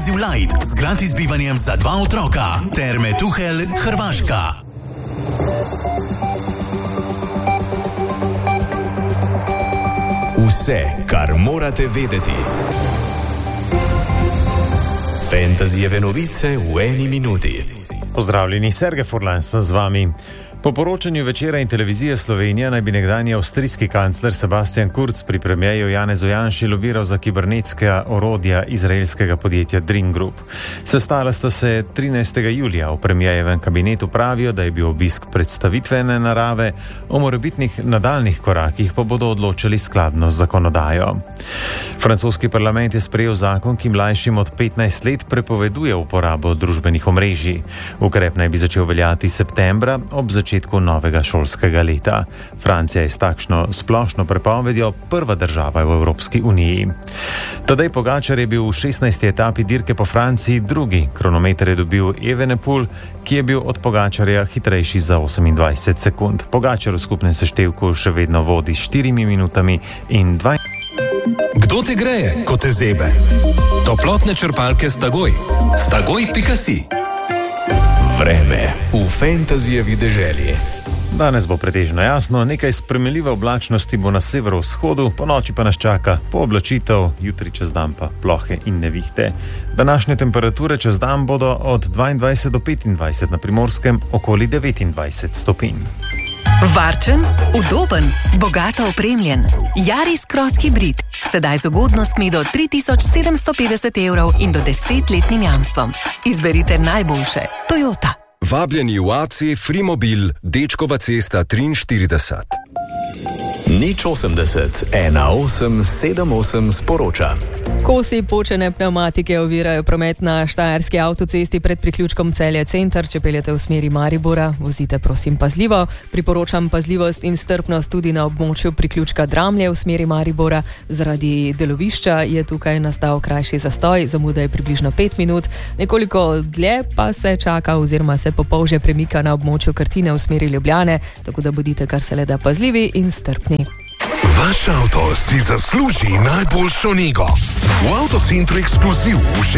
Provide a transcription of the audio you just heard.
Ekskluziv Light z gratis bivanjem za 2 otroka. Terme Tuhelj, Hrvaška. Vse, kar morate vedeti. Fantasyjeve novice v 1 minuti. Pozdravljeni, Sergej Furlan sem z vami. Po poročanju Večera in Televizije Slovenija naj bi nekdanji avstrijski kancler Sebastian Kurz pri premierju Janezu Janši lobiral za kibernetska orodja izraelskega podjetja Dream Group. Sestala sta se 13. julija. V premierjevem kabinetu pravijo, da je bil obisk predstavitvene narave, o morebitnih nadaljnih korakih pa bodo odločili skladno z zakonodajo. Francoski parlament je sprejel zakon, ki mlajšim od 15 let prepoveduje uporabo družbenih omrežij. Ukrep naj bi začel veljati septembra ob začetku novega šolskega leta. Francija je s takšno splošno prepovedjo prva država v Evropski uniji. Tadej Pogačar je bil v 16. etapi dirke po Franciji drugi. Kronometer je dobil Evenepoel, ki je bil od Pogačarja hitrejši za 28 sekund. Pogačar v skupnem seštevku še vedno vodi s 4 minutami in 2. Kdo te greje, ko te zebe? Toplotne črpalke Stagoj. Stagoj.si. Vreme v Fantasyjevi deželi. Danes bo pretežno jasno, nekaj spremenljive oblačnosti bo na severovzhodu, ponoči pa nas čaka pooblačitev, jutri čez dan pa plohe in nevihte. Današnje temperature čez dan bodo od 22 do 25, na Primorskem okoli 29 stopinj. Varčen, udoben, bogato opremljen. Yaris Cross Hybrid. Sedaj z ugodnostmi do 3750 evrov in do 10-letnim jamstvom. Izberite najboljše. Toyota. Vabljeni v AC Frimobil, Dečkova cesta 43. 080 1878 sporoča. Kosi počene pnevmatike ovirajo promet na štajerski avtocesti pred priključkom Celje Center. Če peljete v smeri Maribora, vozite prosim pazljivo. Priporočam pazljivost in strpnost tudi na območju priključka Dramlje v smeri Maribora. Zaradi delovišča je tukaj nastal krajši zastoj, zamuda je približno 5 minut. Nekoliko dlje pa se čaka oziroma se popolže premika na območju Krtine v smeri Ljubljane, tako da bodite kar se le da pazljivi in strpni. Vaš avto si zasluži najboljšo nego. V Avtocentru Ekskluziv v